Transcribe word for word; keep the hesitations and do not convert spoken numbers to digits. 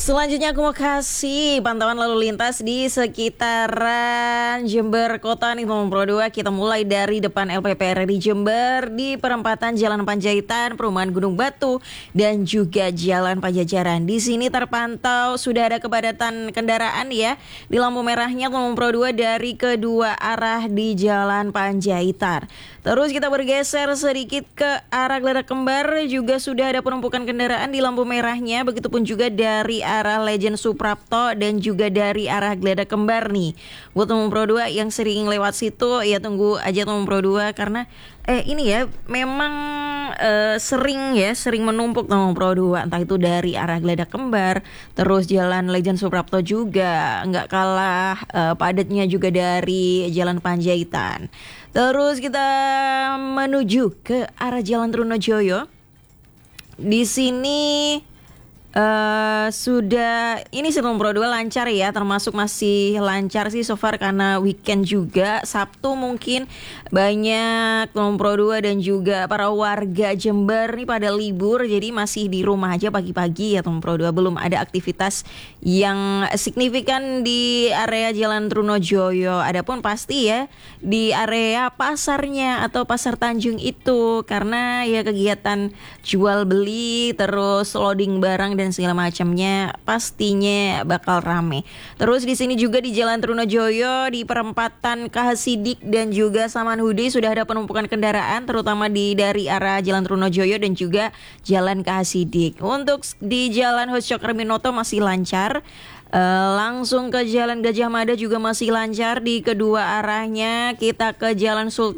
Selanjutnya aku mau kasih pantauan lalu lintas di sekitaran Jember Kota nih teman Pro dua. Kita mulai dari depan L P P R R I Jember di perempatan Jalan Panjaitan, Perumahan Gunung Batu dan juga Jalan Pajajaran. Di sini terpantau sudah ada kepadatan kendaraan ya di lampu merahnya teman Pro dua dari kedua arah di Jalan Panjaitan. Terus kita bergeser sedikit ke arah Geledak Kembar, juga sudah ada penumpukan kendaraan di lampu merahnya. Begitupun juga dari arah Legend Suprapto dan juga dari arah Geledak Kembar nih. Buat teman Pro dua yang sering lewat situ ya tunggu aja teman Pro dua karena eh ini ya memang eh, sering ya sering menumpuk teman Pro dua, entah itu dari arah Geledak Kembar, terus Jalan Legend Suprapto juga nggak kalah eh, padatnya juga dari Jalan Panjaitan. Terus kita menuju ke arah Jalan Trunojoyo. Di sini Uh, sudah ini sih Pro dua lancar ya, termasuk masih lancar sih so far karena weekend juga, Sabtu mungkin banyak Pro dua dan juga para warga Jember nih pada libur, jadi masih di rumah aja pagi-pagi ya Pro dua, belum ada aktivitas yang signifikan di area Jalan Trunojoyo. Adapun pasti ya di area pasarnya atau Pasar Tanjung itu karena ya kegiatan jual beli terus loading barang dan segala macamnya pastinya bakal rame. Terus di sini juga di Jalan Trunojoyo di perempatan K H Sidik dan juga Samanhudi sudah ada penumpukan kendaraan terutama di dari arah Jalan Trunojoyo dan juga Jalan K H Sidik. Untuk di Jalan Hos Cokroaminoto masih lancar. Uh, langsung ke Jalan Gajah Mada juga masih lancar di kedua arahnya. Kita ke Jalan Sultan